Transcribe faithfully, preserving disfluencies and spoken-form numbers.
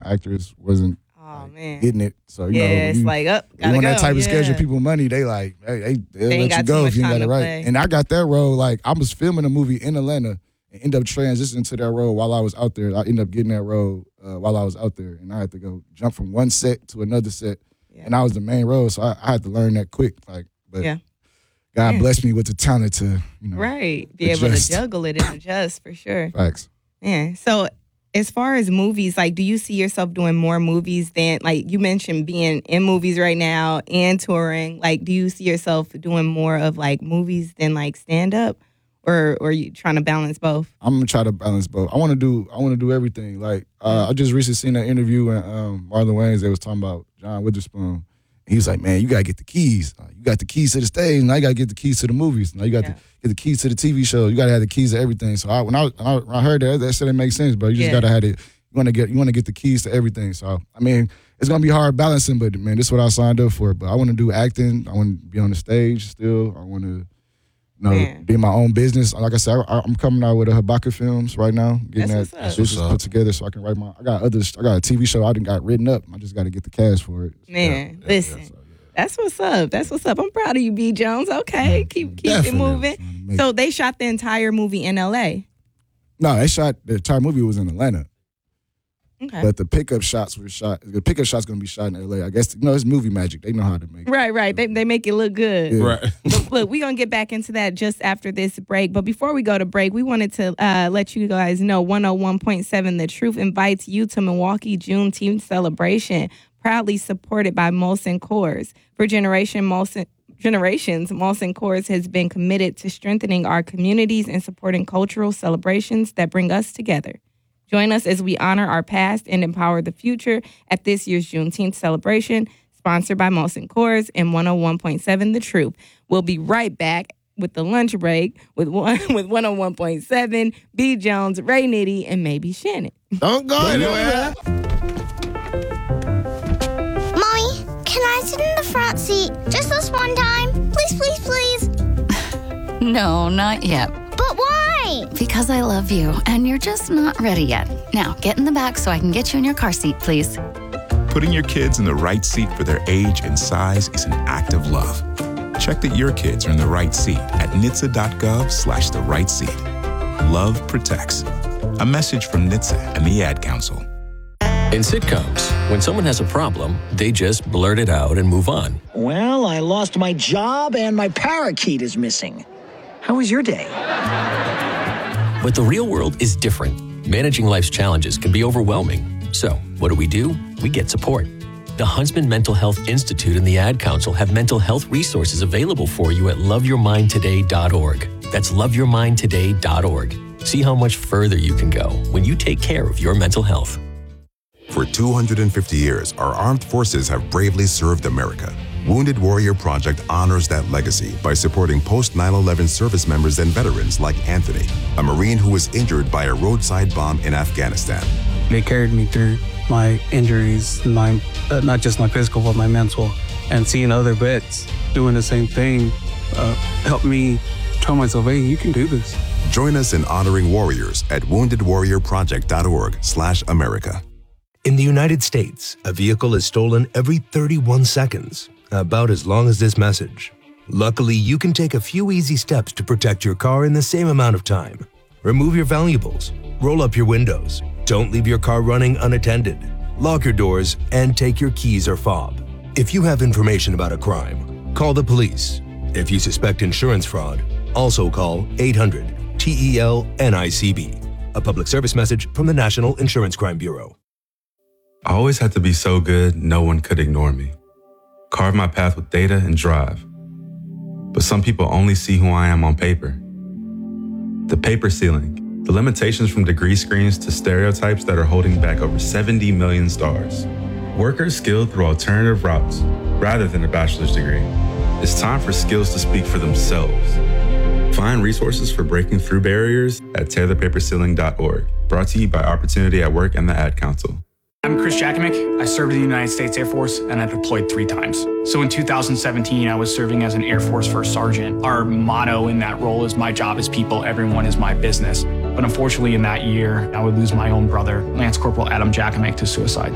actors wasn't oh, like, man. getting it. So, you yeah, know, it's you, like, up, oh, you want go. that type yeah. of schedule, people money, they like, hey, they, they'll they let you go if you ain't got it right. Play. And I got that role, like, I was filming a movie in Atlanta and ended up transitioning to that role while I was out there. I ended up getting that role uh, while I was out there, and I had to go jump from one set to another set, yeah. and I was the main role, so I, I had to learn that quick. Like, but yeah. God yeah. blessed me with the talent to, you know, right, be adjust. able to juggle it and adjust for sure. Facts. Yeah. So, as far as movies, like, do you see yourself doing more movies than, like, you mentioned being in movies right now and touring? Like, do you see yourself doing more of like movies than like stand up? Or, or are you trying to balance both? I'm gonna try to balance both. I want to do, I want to do everything. Like uh, I just recently seen an interview when um, Marlon Wayans, they was talking about John Witherspoon. He was like, "Man, you gotta get the keys. Uh, you got the keys to the stage. Now you gotta get the keys to the movies. Now you got yeah. to get the keys to the T V show. You gotta have the keys to everything." So I, when I, when I when I heard that, that said it makes sense. But you just yeah. gotta have it. You want to get, you want to get the keys to everything. So I mean, it's gonna be hard balancing, but man, this is what I signed up for. But I want to do acting. I want to be on the stage still. I want to. You know, Man. be my own business. Like I said, I, I'm coming out with a Habakkuk Films right now, getting That's that business put together so I can write my. I got others. I got a T V show I didn't got written up. I just got to get the cash for it. Man, yeah, listen, yeah, so, yeah. that's what's up. That's what's up. I'm proud of you, B. Jones. Okay, keep keep Definitely. it moving. So they shot the entire movie in L A. No, they shot the entire movie was in Atlanta. Okay. But the pickup shots were shot. The pickup shots gonna be shot in L A. I guess you know it's movie magic. They know how to make it. Right, right. They they make it look good. Yeah. Right. But look, we're gonna get back into that just after this break. But before we go to break, we wanted to uh, let you guys know one oh one point seven The Truth invites you to Milwaukee Juneteenth celebration, proudly supported by Molson Coors. For generation Molson. Generations, Molson Coors has been committed to strengthening our communities and supporting cultural celebrations that bring us together. Join us as we honor our past and empower the future at this year's Juneteenth celebration, sponsored by Molson Coors and one oh one point seven The Truth. We'll be right back with the lunch break with one with one oh one point seven, B. Jones, Ray Nitty, and maybe Shannon. Don't go anywhere. Mommy, can I sit in the front seat just this one time? Please, please, please. No, not yet. But why? Because I love you, and you're just not ready yet. Now, get in the back so I can get you in your car seat, please. Putting your kids in the right seat for their age and size is an act of love. Check that your kids are in the right seat at N H T S A dot gov slash the right seat. Love protects. A message from N H T S A and the Ad Council. In sitcoms, when someone has a problem, they just blurt it out and move on. Well, I lost my job and my parakeet is missing. How was your day? But the real world is different. Managing life's challenges can be overwhelming. So, what do we do? We get support. The Huntsman Mental Health Institute and the Ad Council have mental health resources available for you at love your mind today dot org. That's love your mind today dot org. See how much further you can go when you take care of your mental health. For two hundred fifty years, our armed forces have bravely served America. Wounded Warrior Project honors that legacy by supporting post nine eleven service members and veterans like Anthony, a Marine who was injured by a roadside bomb in Afghanistan. They carried me through my injuries, my uh, not just my physical, but my mental. And seeing other vets doing the same thing uh, helped me tell myself, hey, you can do this. Join us in honoring warriors at wounded warrior project dot org slash America. In the United States, a vehicle is stolen every thirty-one seconds, about as long as this message. Luckily, you can take a few easy steps to protect your car in the same amount of time. Remove your valuables, roll up your windows, don't leave your car running unattended, lock your doors, and take your keys or fob. If you have information about a crime, call the police. If you suspect insurance fraud, also call eight hundred T E L N I C B. A public service message from the National Insurance Crime Bureau. I always had to be so good, no one could ignore me. Carve my path with data and drive. But some people only see who I am on paper. The paper ceiling, the limitations from degree screens to stereotypes that are holding back over seventy million stars. Workers skilled through alternative routes, rather than a bachelor's degree. It's time for skills to speak for themselves. Find resources for breaking through barriers at tear the paper ceiling dot org. Brought to you by Opportunity at Work and the Ad Council. I'm Chris Jakomick. I served in the United States Air Force and I deployed three times. So in two thousand seventeen, I was serving as an Air Force First Sergeant. Our motto in that role is my job is people, everyone is my business. But unfortunately in that year, I would lose my own brother, Lance Corporal Adam Jakomick, to suicide.